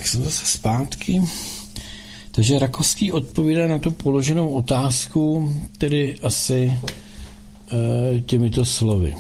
Tak jsem zase zpátky. Takže Rakovský odpovídá na tu položenou otázku, tedy asi těmito slovy.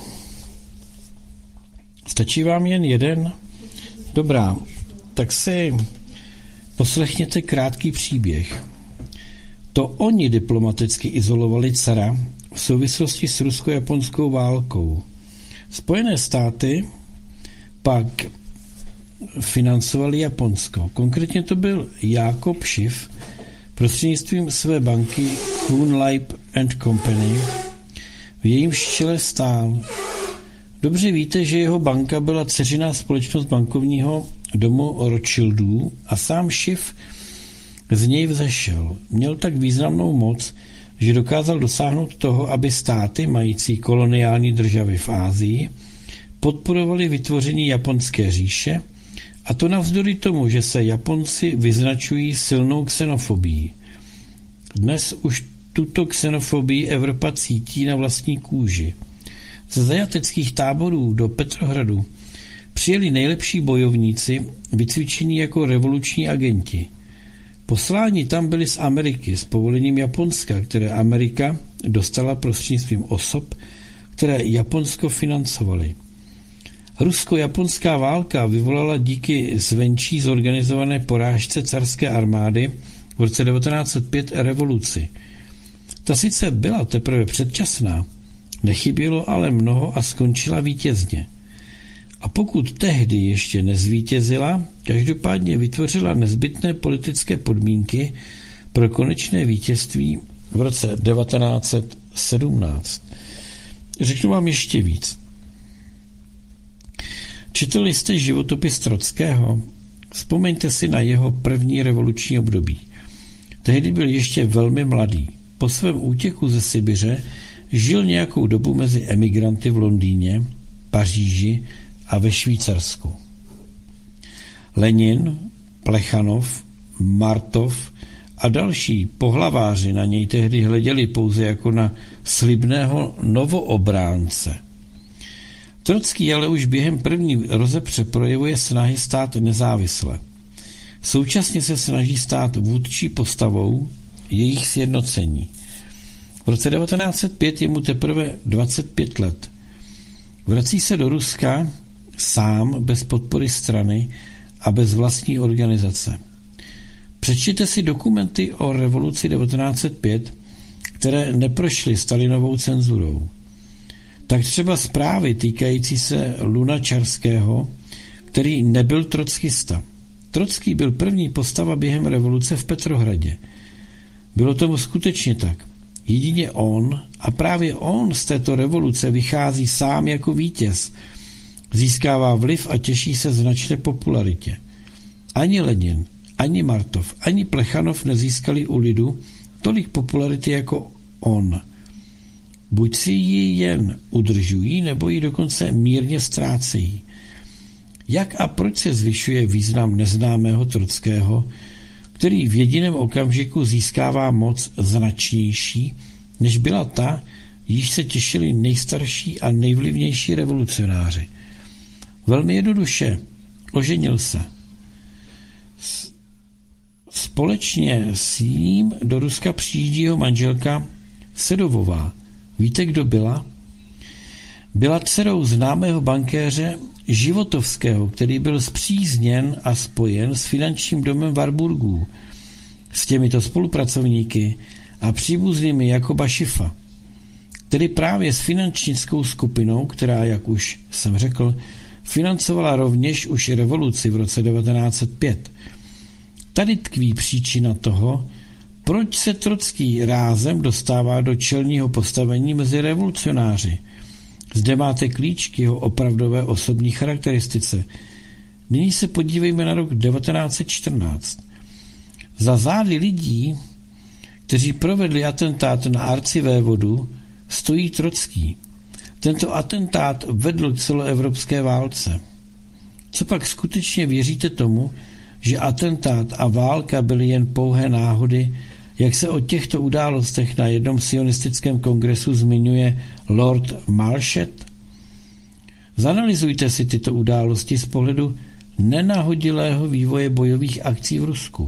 Stačí vám jen jeden? Dobrá, tak si poslechněte krátký příběh. To oni diplomaticky izolovali cara v souvislosti s rusko-japonskou válkou. Spojené státy pak financovali Japonsko. Konkrétně to byl Jakob Schiff prostřednictvím své banky Kuhn Leib and Company, v jejímž čele stál. Dobře víte, že jeho banka byla dceřiná společnost bankovního domu Rothschildů a sám Schiff z něj vzešel. Měl tak významnou moc, že dokázal dosáhnout toho, aby státy mající koloniální državy v Asii podporovali vytvoření japonské říše, a to navzdory tomu, že se Japonci vyznačují silnou xenofobií. Dnes už tuto xenofobii Evropa cítí na vlastní kůži. Ze zajateckých táborů do Petrohradu přijeli nejlepší bojovníci, vycvičení jako revoluční agenti. Posláni tam byli z Ameriky s povolením Japonska, které Amerika dostala prostřednictvím osob, které Japonsko financovali. Rusko-japonská válka vyvolala díky zvenčí zorganizované porážce carské armády v roce 1905 revoluci. Ta sice byla teprve předčasná, nechybělo ale mnoho a skončila vítězně. A pokud tehdy ještě nezvítězila, každopádně vytvořila nezbytné politické podmínky pro konečné vítězství v roce 1917. Řeknu vám ještě víc. Četli jste životopis Trockého? Vzpomeňte si na jeho první revoluční období. Tehdy byl ještě velmi mladý. Po svém útěku ze Sibiře žil nějakou dobu mezi emigranty v Londýně, Paříži a ve Švýcarsku. Lenin, Plechanov, Martov a další pohlaváři na něj tehdy hleděli pouze jako na slibného novoobránce. Trocký ale už během první rozepře projevuje snahy stát nezávisle. Současně se snaží stát vůdčí postavou jejich sjednocení. V roce 1905 je mu teprve 25 let. Vrací se do Ruska sám, bez podpory strany a bez vlastní organizace. Přečtěte si dokumenty o revoluci 1905, které neprošly Stalinovou cenzurou. Tak třeba zprávy týkající se Lunačarského, který nebyl trockista. Trocký byl první postava během revoluce v Petrohradě. Bylo tomu skutečně tak. Jedině on, a právě on z této revoluce vychází sám jako vítěz, získává vliv a těší se značné popularitě. Ani Lenin, ani Martov, ani Plechanov nezískali u lidu tolik popularity jako on. Buď si ji jen udržují, nebo ji dokonce mírně ztrácejí. Jak a proč se zvyšuje význam neznámého Trockého, který v jediném okamžiku získává moc značnější, než byla ta, již se těšili nejstarší a nejvlivnější revolucionáři? Velmi jednoduše, oženil se. Společně s ním do Ruska přijíždí jeho manželka Sedovová. Víte, kdo byla? Byla dcerou známého bankéře Životovského, který byl spřízněn a spojen s finančním domem Warburgů, s těmito spolupracovníky a příbuznými Jakoba Schiffa, tedy právě s finančnickou skupinou, která, jak už jsem řekl, financovala rovněž už revoluci v roce 1905. Tady tkví příčina toho, proč se Trocký rázem dostává do čelního postavení mezi revolucionáři. Zde máte klíč k jeho opravdové osobní charakteristice. Nyní se podívejme na rok 1914. Za zády lidí, kteří provedli atentát na arcivévodu, stojí Trocký. Tento atentát vedl k celoevropské válce. Co pak skutečně věříte tomu, že atentát a válka byly jen pouhé náhody, jak se o těchto událostech na jednom sionistickém kongresu zmiňuje Lord Marshett? Zanalyzujte si tyto události z pohledu nenahodilého vývoje bojových akcí v Rusku.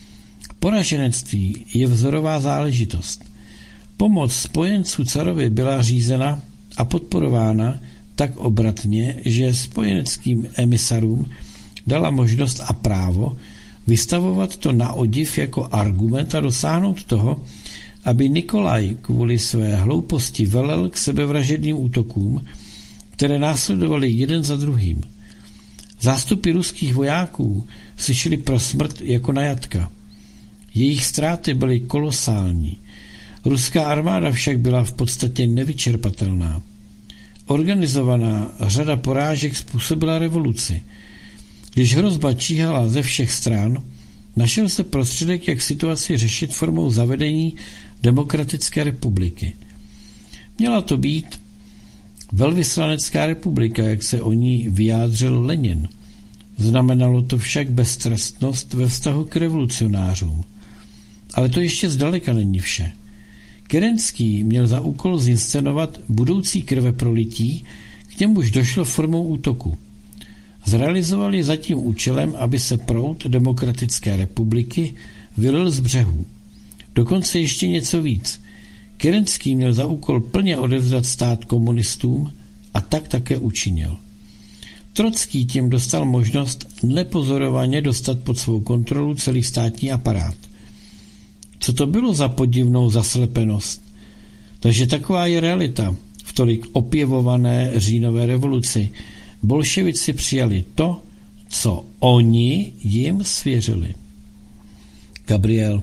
Poraženectví je vzorová záležitost. Pomoc spojenců carovi byla řízena a podporována tak obratně, že spojeneckým emisarům dala možnost a právo vystavovat to na odiv jako argument a dosáhnout toho, aby Nikolaj kvůli své hlouposti velel k sebevražedným útokům, které následovaly jeden za druhým. Zástupy ruských vojáků si šli pro smrt jako na jatka. Jejich ztráty byly kolosální. Ruská armáda však byla v podstatě nevyčerpatelná. Organizovaná řada porážek způsobila revoluci. Když hrozba číhala ze všech stran, našel se prostředek, jak situaci řešit formou zavedení Demokratické republiky. Měla to být velvyslanecká republika, jak se o ní vyjádřil Lenin. Znamenalo to však beztrestnost ve vztahu k revolucionářům. Ale to ještě zdaleka není vše. Kerenský měl za úkol zinscenovat budoucí krveprolití, k němuž došlo formou útoku. Zrealizovali za tím účelem, aby se proud Demokratické republiky vylil z břehů. Dokonce ještě něco víc. Kerenský měl za úkol plně odevzdat stát komunistům a tak také učinil. Trocký tím dostal možnost nepozorovaně dostat pod svou kontrolu celý státní aparát. Co to bylo za podivnou zaslepenost? Takže taková je realita. V tolik opěvované říjnové revoluci bolševici přijali to, co oni jim svěřili. Gabriel,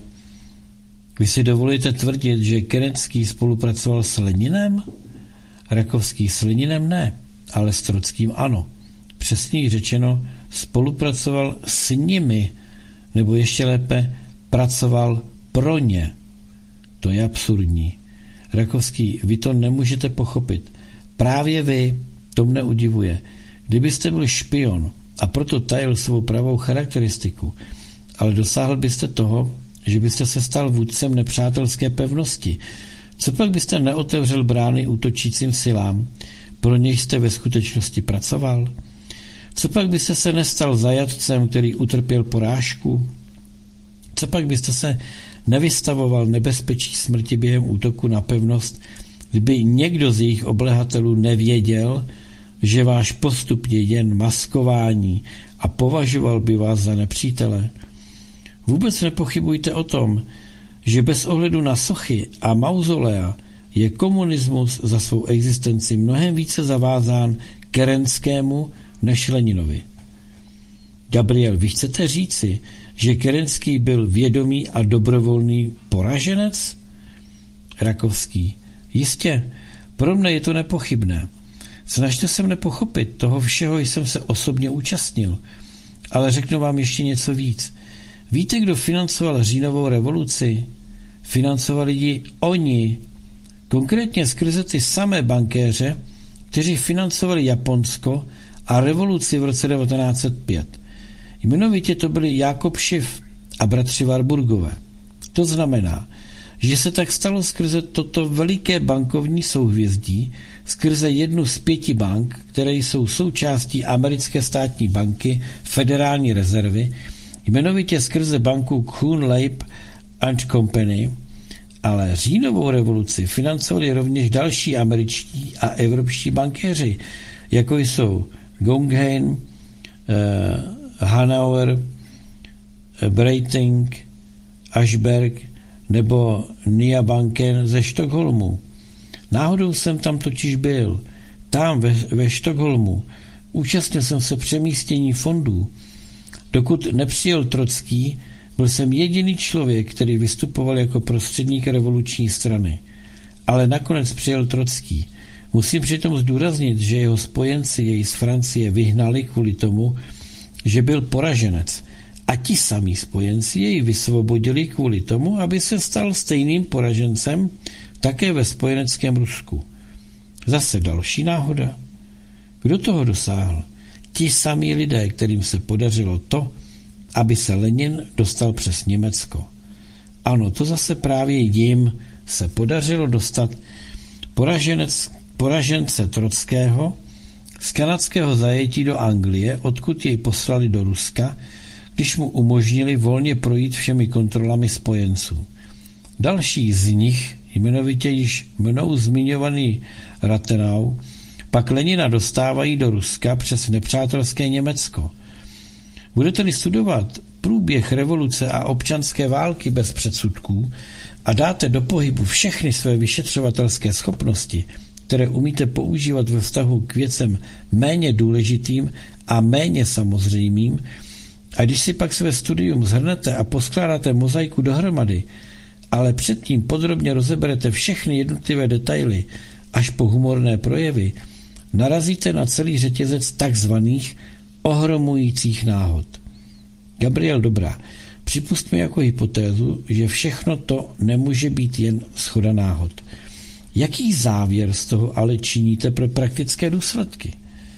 vy si dovolíte tvrdit, že Kerenský spolupracoval s Leninem? Rakovský s Leninem ne, ale s Trockým ano. Přesněji řečeno, spolupracoval s nimi, nebo ještě lépe, pracoval pro ně. To je absurdní. Rakovský, vy to nemůžete pochopit. Právě vy, to mne udivuje. Kdybyste byl špion a proto tajil svou pravou charakteristiku, ale dosáhl byste toho, že byste se stal vůdcem nepřátelské pevnosti. Co pak byste neotevřel brány útočícím silám, pro něž jste ve skutečnosti pracoval? Co pak byste se nestal zajatcem, který utrpěl porážku? Co pak byste se nevystavoval nebezpečí smrti během útoku na pevnost, kdyby někdo z jejich oblehatelů nevěděl, že váš postup je jen maskování a považoval by vás za nepřítele? Vůbec nepochybujte o tom, že bez ohledu na sochy a mauzolea je komunismus za svou existenci mnohem více zavázán Kerenskému než Leninovi. Gabriel, vy chcete říci, že Kerenský byl vědomý a dobrovolný poraženec? Rakovský, jistě, pro mne je to nepochybné. Snažte se mne pochopit, toho všeho jsem se osobně účastnil. Ale řeknu vám ještě něco víc. Víte, kdo financoval říjnovou revoluci? Financovali ji oni, konkrétně skrze ty samé bankéře, kteří financovali Japonsko a revoluci v roce 1905. Jmenovitě to byli Jákob Schiff a bratři Warburgové. To znamená, že se tak stalo skrze toto veliké bankovní souhvězdí, skrze jednu z 5 bank, které jsou součástí americké státní banky Federální rezervy, jmenovitě skrze banku Kuhn Leib and Company, ale říjnovou revoluci financovali rovněž další američtí a evropští bankéři, jako jsou Guggenheim, Hanauer, Breitling, Ashberg nebo Nia Banken ze Stockholmu. Náhodou jsem tam totiž byl. Tam ve Stockholmu. Účastnil jsem se přemístění fondů. Dokud nepřijel Trocký, byl jsem jediný člověk, který vystupoval jako prostředník revoluční strany. Ale nakonec přijel Trocký. Musím přitom zdůraznit, že jeho spojenci jej z Francie vyhnali kvůli tomu, že byl poraženec. A ti samí spojenci jej vysvobodili kvůli tomu, aby se stal stejným poražencem také ve spojeneckém Rusku. Zase další náhoda. Kdo toho dosáhl? Ti samí lidé, kterým se podařilo to, aby se Lenin dostal přes Německo. Ano, to zase právě jim se podařilo dostat poražence Trockého z kanadského zajetí do Anglie, odkud jej poslali do Ruska, když mu umožnili volně projít všemi kontrolami spojenců. Další z nich, jmenovitě již mnou zmiňovaný Rathenau, pak Lenina dostávají do Ruska přes nepřátelské Německo. Budete-li studovat průběh revoluce a občanské války bez předsudků a dáte do pohybu všechny své vyšetřovatelské schopnosti, které umíte používat ve vztahu k věcem méně důležitým a méně samozřejmým, a když si pak své studium shrnete a poskládáte mozaiku dohromady, ale předtím podrobně rozeberete všechny jednotlivé detaily až po humorné projevy, narazíte na celý řetězec takzvaných ohromujících náhod. Gabriel Dobrá, připustme jako hypotézu, že všechno to nemůže být jen shoda náhod. Jaký závěr z toho ale činíte pro praktické důsledky?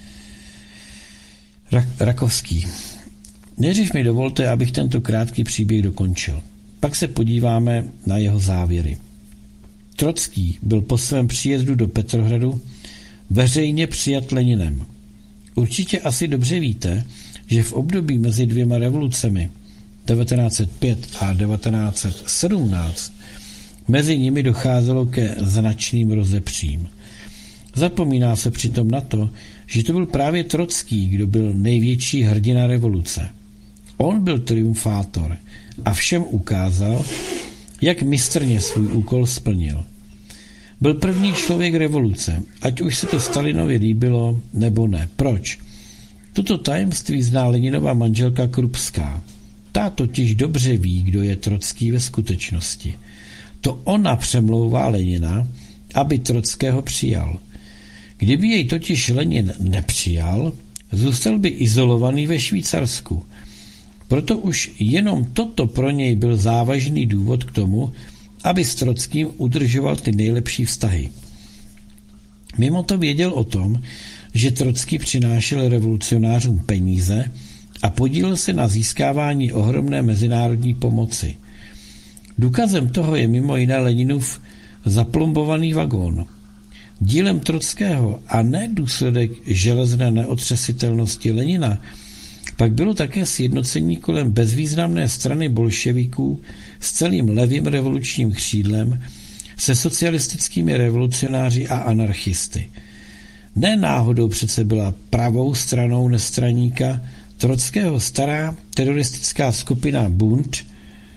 Rakovský. Nejdřív mi dovolte, abych tento krátký příběh dokončil. Pak se podíváme na jeho závěry. Trocký byl po svém příjezdu do Petrohradu veřejně přijat Leninem. Určitě asi dobře víte, že v období mezi dvěma revolucemi 1905 a 1917 mezi nimi docházelo ke značným rozepřím. Zapomíná se přitom na to, že to byl právě Trocký, kdo byl největší hrdina revoluce. On byl triumfátor a všem ukázal, jak mistrně svůj úkol splnil. Byl první člověk revoluce, ať už se to Stalinovi líbilo nebo ne. Proč? Toto tajemství zná Leninova manželka Krupská. Ta totiž dobře ví, kdo je Trocký ve skutečnosti. To ona přemlouvá Lenina, aby Trockého přijal. Kdyby jej totiž Lenin nepřijal, zůstal by izolovaný ve Švýcarsku. Proto už jenom toto pro něj byl závažný důvod k tomu, aby s Trockým udržoval ty nejlepší vztahy. Mimo to věděl o tom, že Trocký přinášel revolucionářům peníze a podílel se na získávání ohromné mezinárodní pomoci. Důkazem toho je mimo jiné Leninův zaplombovaný vagón. Dílem Trockého a ne důsledek železné neotřesitelnosti Lenina pak bylo také sjednocení kolem bezvýznamné strany bolševiků s celým levým revolučním křídlem, se socialistickými revolucionáři a anarchisty. Ne náhodou přece byla pravou stranou nestraníka Trockého stará teroristická skupina Bund,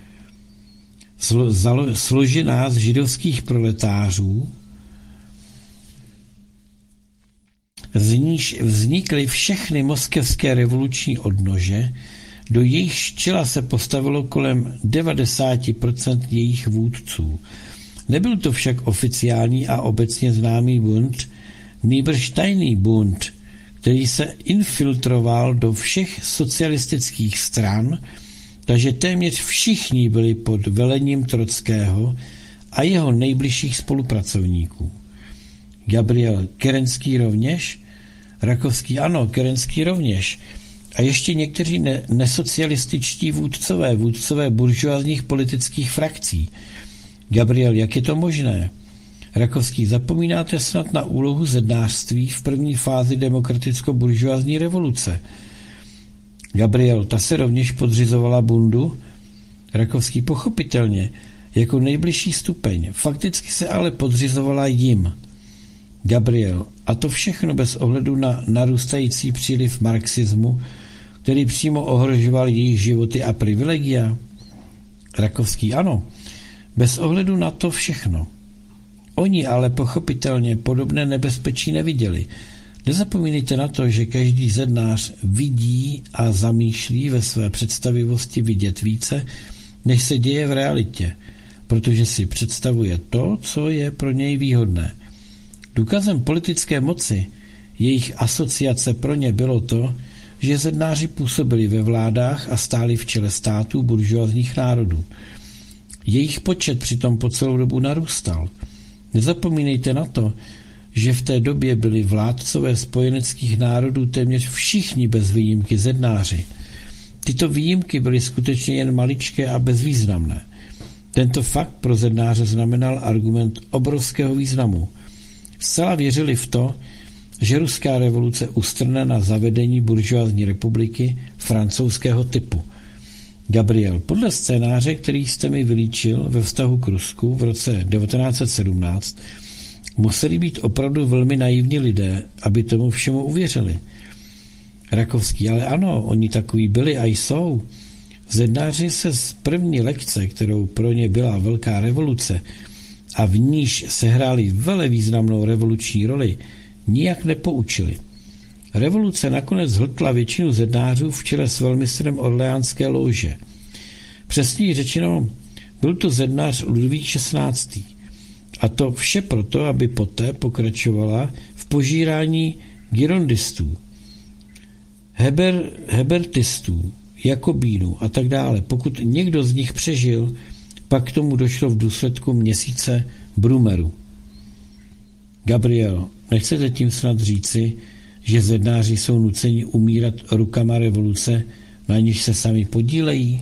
složená z židovských proletářů, z níž vznikly všechny moskevské revoluční odnože, do jejich čela se postavilo kolem 90% jejich vůdců. Nebyl to však oficiální a obecně známý Bund, nýbrž tajný Bund, který se infiltroval do všech socialistických stran, takže téměř všichni byli pod velením Trockého a jeho nejbližších spolupracovníků. Gabriel Kerenský rovněž? Rakovský ano, Kerenský rovněž. A ještě někteří nesocialističtí vůdcové buržoazních politických frakcí. Gabriel, jak je to možné? Rakovský, zapomínáte snad na úlohu zednářství v první fázi demokraticko-buržoazní revoluce. Gabriel, ta se rovněž podřizovala Bundu? Rakovský, pochopitelně, jako nejbližší stupeň, fakticky se ale podřizovala jim. Gabriel, a to všechno bez ohledu na narůstající příliv marxismu, který přímo ohrožoval jejich životy a privilegia? Rakovský, ano, bez ohledu na to všechno. Oni ale pochopitelně podobné nebezpečí neviděli. Nezapomínejte na to, že každý zednář vidí a zamýšlí ve své představivosti vidět více, než se děje v realitě, protože si představuje to, co je pro něj výhodné. Důkazem politické moci, jejich asociace pro ně bylo to, že zednáři působili ve vládách a stáli v čele států buržoazních národů. Jejich počet přitom po celou dobu narůstal. Nezapomínejte na to, že v té době byli vládcové spojeneckých národů téměř všichni bez výjimky zednáři. Tyto výjimky byly skutečně jen maličké a bezvýznamné. Tento fakt pro zednáře znamenal argument obrovského významu. Zcela věřili v to, že ruská revoluce ustrne na zavedení buržoazní republiky francouzského typu. Gabriel, podle scénáře, který jste mi vylíčil ve vztahu k Rusku v roce 1917, museli být opravdu velmi naivní lidé, aby tomu všemu uvěřili. Rakovský, ale ano, oni takový byli a jsou. Zednáři se z první lekce, kterou pro ně byla velká revoluce a v níž sehráli velevýznamnou revoluční roli, nijak nepoučili. Revoluce nakonec zhltla většinu zednářů v čele s velmistrem orleánské lóže. Přesněji řečeno, byl to zednář Ludvík XVI. A to vše proto, aby poté pokračovala v požírání girondistů, hebertistů, jakobínů a tak dále. Pokud někdo z nich přežil, pak k tomu došlo v důsledku měsíce Brumeru. Gabriel, nechcete tím snad říci, že zednáři jsou nuceni umírat rukama revoluce, na níž se sami podílejí?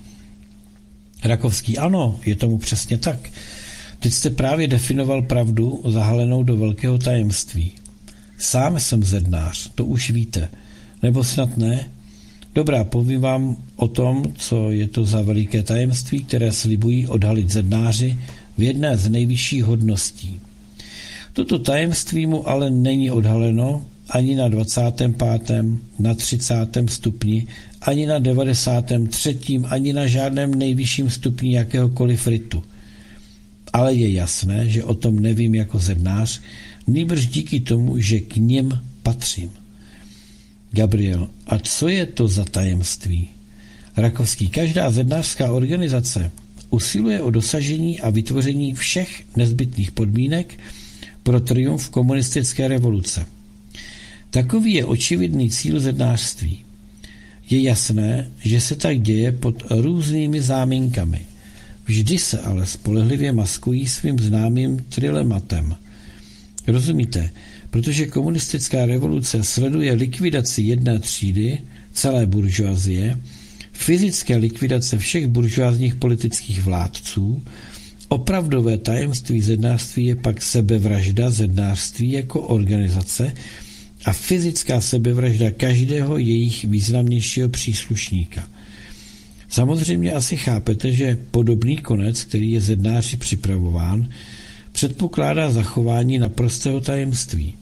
Rakovský, ano, je tomu přesně tak. Teď jste právě definoval pravdu zahalenou do velkého tajemství. Sám jsem zednář, to už víte. Nebo snad ne? Dobrá, povím vám o tom, co je to za veliké tajemství, které slibují odhalit zednáři v jedné z nejvyšších hodností. Toto tajemství mu ale není odhaleno ani na 25., na 30. stupni, ani na 93., ani na žádném nejvyšším stupni jakéhokoliv ritu. Ale je jasné, že o tom nevím jako zednář, nýbrž díky tomu, že k nim patřím. Gabriel, a co je to za tajemství? Rakovský, každá zednářská organizace usiluje o dosažení a vytvoření všech nezbytných podmínek pro triumf komunistické revoluce. Takový je očividný cíl zednářství. Je jasné, že se tak děje pod různými záminkami. Vždy se ale spolehlivě maskují svým známým trilematem. Rozumíte? Protože komunistická revoluce sleduje likvidaci jedné třídy, celé buržoazie, fyzické likvidace všech buržoázních politických vládců, opravdové tajemství zednářství je pak sebevražda zednářství jako organizace a fyzická sebevražda každého jejich významnějšího příslušníka. Samozřejmě asi chápete, že podobný konec, který je zednáři připravován, předpokládá zachování naprostého tajemství.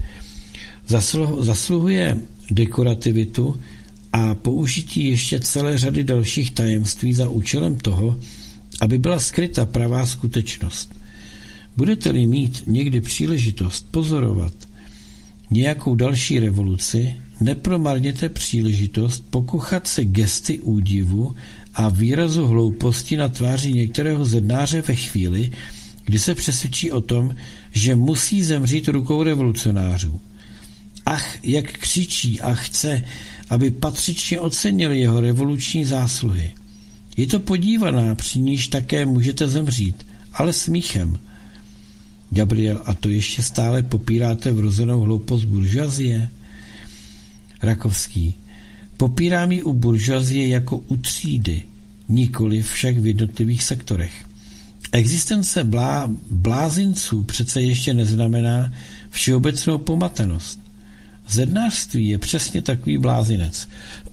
Zasluhuje dekorativitu a použití ještě celé řady dalších tajemství za účelem toho, aby byla skryta pravá skutečnost. Budete-li mít někdy příležitost pozorovat nějakou další revoluci, nepromarněte příležitost pokuchat se gesty údivu a výrazu hlouposti na tváři některého zednáře ve chvíli, kdy se přesvědčí o tom, že musí zemřít rukou revolucionářů. Ach, jak křičí a chce, aby patřičně ocenili jeho revoluční zásluhy. Je to podívaná, při níž také můžete zemřít, ale smíchem. Gabriel, a to ještě stále popíráte vrozenou hloupost buržoazie? Rakovský, popírám ji u buržoazie jako u třídy, nikoli však v jednotlivých sektorech. Existence blázinců přece ještě neznamená všeobecnou pomatenost. Zednářství je přesně takový blázinec.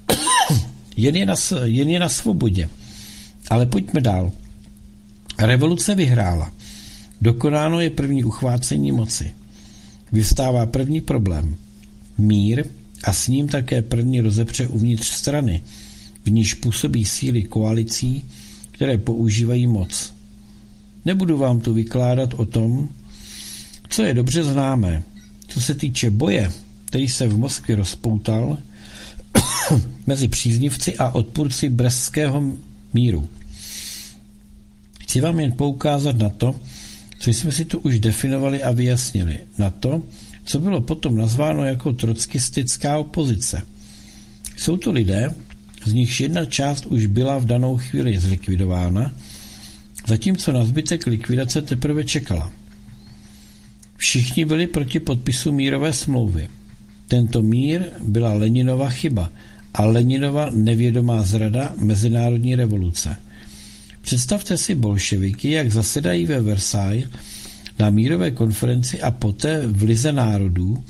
jen je na svobodě. Ale pojďme dál. Revoluce vyhrála. Dokonáno je první uchvácení moci. Vyvstává první problém. Mír a s ním také první rozepře uvnitř strany, v níž působí síly koalicí, které používají moc. Nebudu vám tu vykládat o tom, co je dobře známé. Co se týče boje, který se v Moskvě rozpoutal mezi příznivci a odpůrci brestského míru. Chci vám jen poukázat na to, co jsme si tu už definovali a vyjasnili, na to, co bylo potom nazváno jako trockistická opozice. Jsou to lidé, z nichž jedna část už byla v danou chvíli zlikvidována, zatímco na zbytek likvidace teprve čekala. Všichni byli proti podpisu mírové smlouvy. Tento mír byla Leninova chyba a Leninova nevědomá zrada mezinárodní revoluce. Představte si bolševiky, jak zasedají ve Versailles na mírové konferenci a poté v Lize národů,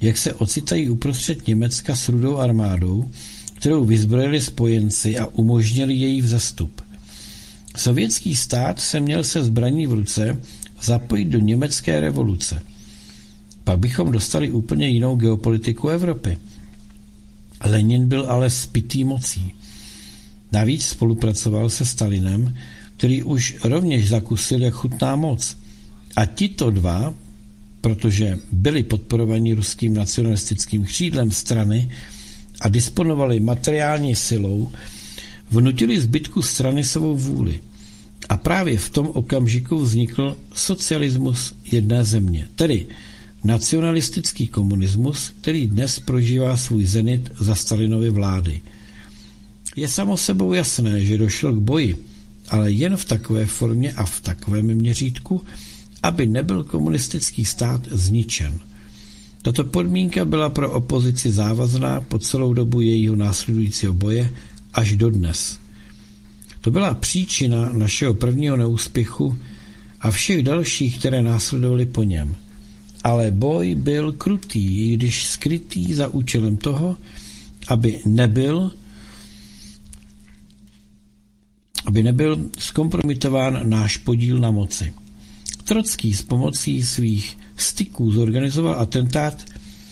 jak se ocitají uprostřed Německa s rudou armádou, kterou vyzbrojili spojenci a umožnili její vzestup. Sovětský stát se měl se zbraní v ruce zapojit do německé revoluce. Pak bychom dostali úplně jinou geopolitiku Evropy. Lenin byl ale spitý mocí. Navíc spolupracoval se Stalinem, který už rovněž zakusil, jak chutná moc. A tito dva, protože byli podporovaní ruským nacionalistickým křídlem strany a disponovali materiální silou, vnutili zbytku strany svou vůli. A právě v tom okamžiku vznikl socialismus jedné země, tedy nacionalistický komunismus, který dnes prožívá svůj zenit za Stalinovy vlády. Je samo sebou jasné, že došlo k boji, ale jen v takové formě a v takovém měřítku, aby nebyl komunistický stát zničen. Tato podmínka byla pro opozici závazná po celou dobu jejího následujícího boje až dodnes. To byla příčina našeho prvního neúspěchu a všech dalších, které následovaly po něm. Ale boj byl krutý, i když skrytý za účelem toho, aby nebyl zkompromitován náš podíl na moci. Trocký s pomocí svých styků zorganizoval atentát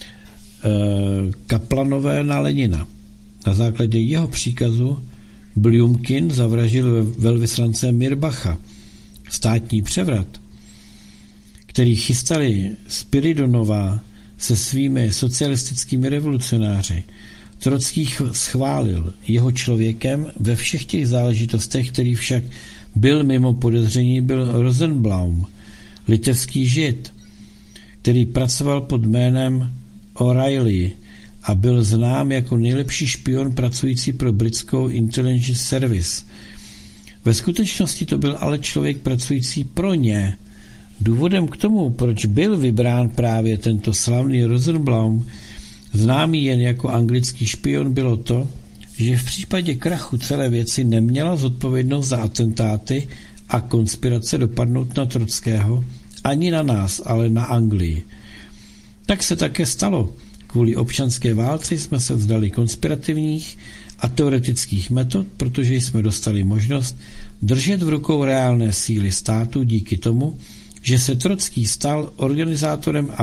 Kaplanové na Lenina. Na základě jeho příkazu Bljumkin zavraždil velvyslance Mirbacha. Státní převrat, který chystali Spiridonová se svými socialistickými revolucionáři, Trocký schválil jeho člověkem ve všech těch záležitostech, který však byl mimo podezření, byl Rosenbaum, litevský žid, který pracoval pod jménem O'Reilly a byl znám jako nejlepší špion pracující pro britskou Intelligence Service. Ve skutečnosti to byl ale člověk pracující pro ně. Důvodem k tomu, proč byl vybrán právě tento slavný Rosenbaum, známý jen jako anglický špion, bylo to, že v případě krachu celé věci neměla zodpovědnost za atentáty a konspirace dopadnout na Trockého, ani na nás, ale na Anglii. Tak se také stalo. Kvůli občanské válce jsme se vzdali konspirativních a teoretických metod, protože jsme dostali možnost držet v rukou reálné síly státu díky tomu, že se Trocký stal organizátorem a